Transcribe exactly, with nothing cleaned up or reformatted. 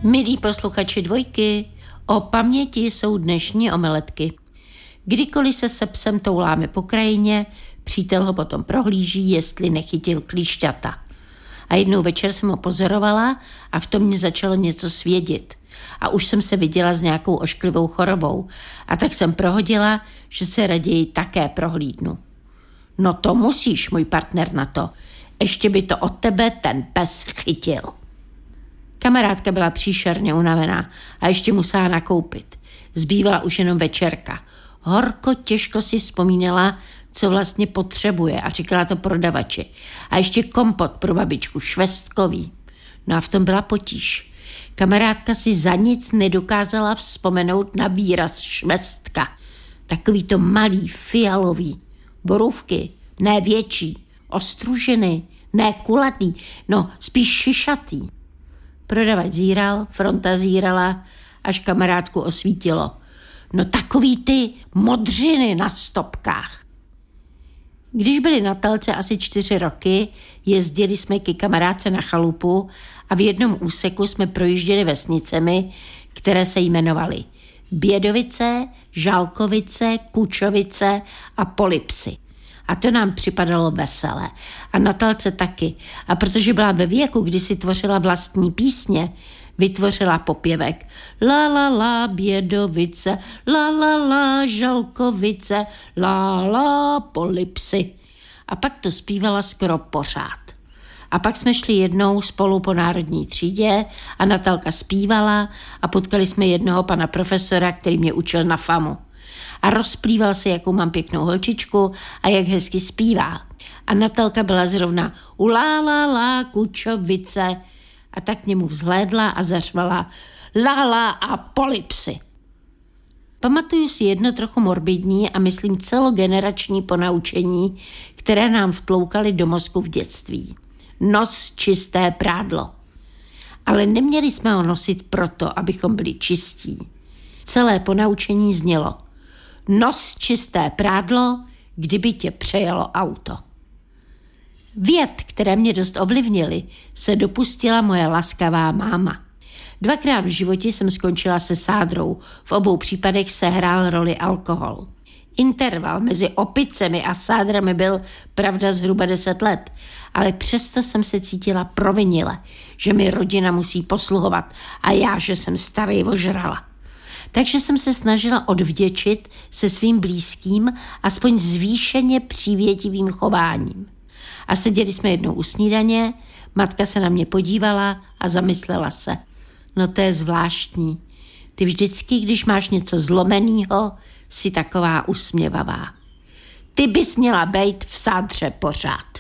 Milí posluchači Dvojky, o paměti jsou dnešní omeletky. Kdykoliv se se psem touláme po krajině, přítel ho potom prohlíží, jestli nechytil klíšťata. A jednou večer jsem ho pozorovala a v tom mě začalo něco svědět. A už jsem se viděla s nějakou ošklivou chorobou. A tak jsem prohodila, že se raději také prohlídnu. No to musíš, můj partner, na to. Ještě by to od tebe ten pes chytil. Kamarádka byla příšerně unavená a ještě musela nakoupit. Zbývala už jenom večerka. Horko těžko si vzpomínala, co vlastně potřebuje, a říkala to prodavači. A ještě kompot pro babičku, švestkový. No a v tom byla potíž. Kamarádka si za nic nedokázala vzpomenout na výraz švestka. Takový to malý, fialový. Borůvky, ne větší. Ostruženy, ne kulatý, no spíš šišatý. Prodavač zíral, fronta zírala, až kamarádku osvítilo. No takový ty modřiny na stopkách. Když byli na Telce asi čtyři roky, jezdili jsme ke kamarádce na chalupu a v jednom úseku jsme projížděli vesnicemi, které se jmenovaly Bědovice, Žalkovice, Kučovice a Polipsy. A to nám připadalo veselé. A na Telce taky. A protože byla ve věku, kdy si tvořila vlastní písně, vytvořila popěvek. La la la Bědovice, la la la Žalkovice, la la Polipsy. A pak to zpívala skoro pořád. A pak jsme šli jednou spolu po národní třídě a Natálka zpívala a potkali jsme jednoho pana profesora, který mě učil na famu. A rozplýval se, jakou mám pěknou holčičku a jak hezky zpívá. A Natálka byla zrovna u la la la Kučovice a tak k němu vzhlédla a zařvala la la a Polipsy. Pamatuju si jedno trochu morbidní a myslím celogenerační ponaučení, které nám vtloukali do mozku v dětství. Nos čisté prádlo. Ale neměli jsme ho nosit proto, abychom byli čistí. Celé ponaučení znělo: nos čisté prádlo, kdyby tě přejelo auto. Vět, které mě dost ovlivnily, se dopustila moje laskavá máma. Dvakrát v životě jsem skončila se sádrou. V obou případech sehrál roli alkohol. Interval mezi opicemi a sádrami byl, pravda, zhruba deset let, ale přesto jsem se cítila provinile, že mi rodina musí posluhovat a já, že jsem starý ožrala. Takže jsem se snažila odvděčit se svým blízkým aspoň zvýšeně přívětivým chováním. A seděli jsme jednou u snídaně, matka se na mě podívala a zamyslela se. No to je zvláštní. Ty vždycky, když máš něco zlomenýho, jsi taková usměvavá. Ty bys měla bejt v sádře pořád.